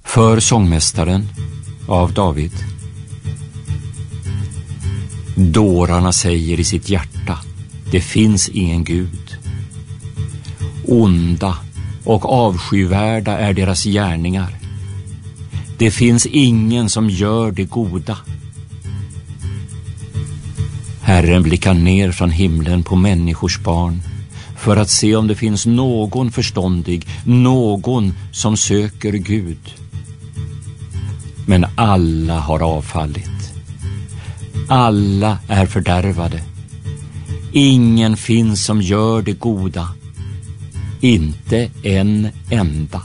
För sångmästaren av David. Dårarna säger i sitt hjärta: det finns ingen Gud. Onda och avskyvärda är deras gärningar. Det finns ingen som gör det goda. Herren blickar ner från himlen på människors barn för att se om det finns någon förståndig, någon som söker Gud. Men alla har avfallit. Alla är fördärvade. Ingen finns som gör det goda. Inte en enda.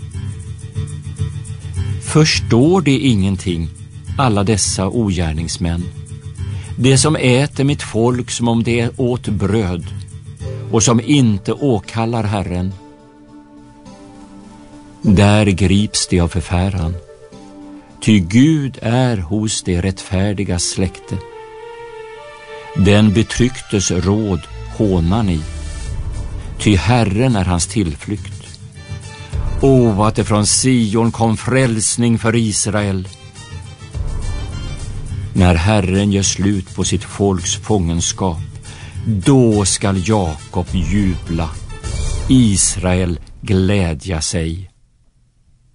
Förstår det ingenting, alla dessa ogärningsmän? Det som äter mitt folk som om det åt bröd och som inte åkallar Herren. Där grips det av förfäran. Ty Gud är hos det rättfärdiga släkte. Den betrycktes råd hånar ni. Ty Herren är hans tillflykt. O, att det från Sion kom frälsning för Israel. När Herren gör slut på sitt folks fångenskap, då skall Jakob jubla, Israel glädja sig.